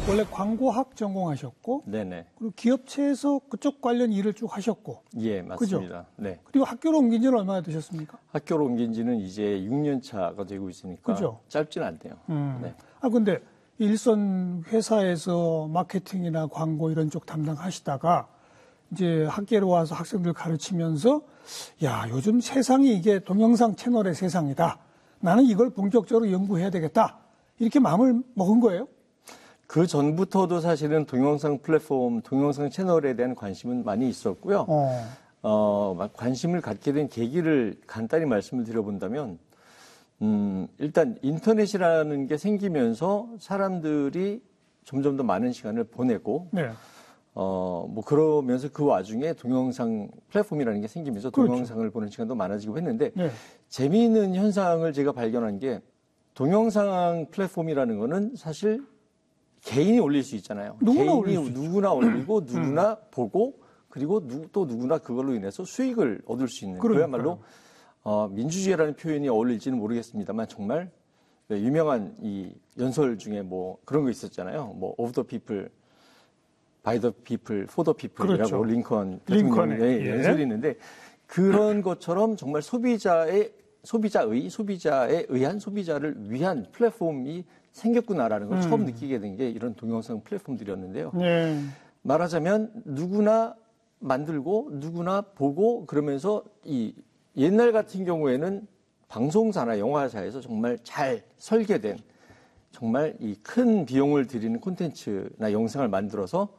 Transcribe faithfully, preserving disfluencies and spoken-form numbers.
원래 광고학 전공하셨고, 네네. 그리고 기업체에서 그쪽 관련 일을 쭉 하셨고, 예, 맞습니다. 그죠? 네. 그리고 학교로 옮긴 지는 얼마나 되셨습니까? 학교로 옮긴 지는 이제 육 년 차가 되고 있으니까 그죠? 짧지는 않대요. 음. 네. 아, 근데 일선 회사에서 마케팅이나 광고 이런 쪽 담당하시다가 이제 학교로 와서 학생들 가르치면서 야, 요즘 세상이 이게 동영상 채널의 세상이다. 나는 이걸 본격적으로 연구해야 되겠다. 이렇게 마음을 먹은 거예요? 그 전부터도 사실은 동영상 플랫폼, 동영상 채널에 대한 관심은 많이 있었고요. 어. 어, 관심을 갖게 된 계기를 간단히 말씀을 드려본다면, 음, 일단 인터넷이라는 게 생기면서 사람들이 점점 더 많은 시간을 보내고, 네. 어, 뭐 그러면서 그 와중에 동영상 플랫폼이라는 게 생기면서 그렇죠. 동영상을 보는 시간도 많아지고 했는데, 네. 재미있는 현상을 제가 발견한 게 동영상 플랫폼이라는 거는 사실 개인이 올릴 수 있잖아요. 누구나 개인이 올릴 수 있죠. 누구나 올리고 누구나 보고 그리고 누, 또 누구나 그걸로 인해서 수익을 얻을 수 있는 그러니까요. 그야말로 어, 민주주의라는 표현이 어울릴지는 모르겠습니다만 정말 유명한 이 연설 중에 뭐 그런 거 있었잖아요. 뭐 of the people, by the people, for the people이라고 그렇죠. 링컨 링컨의, 대통령의 예. 연설이 있는데 그런 것처럼 정말 소비자의 소비자의 소비자에 의한 소비자를 위한 플랫폼이 생겼구나라는 걸 음. 처음 느끼게 된 게 이런 동영상 플랫폼들이었는데요. 네. 말하자면 누구나 만들고 누구나 보고 그러면서 이 옛날 같은 경우에는 방송사나 영화사에서 정말 잘 설계된 정말 이 큰 비용을 들이는 콘텐츠나 영상을 만들어서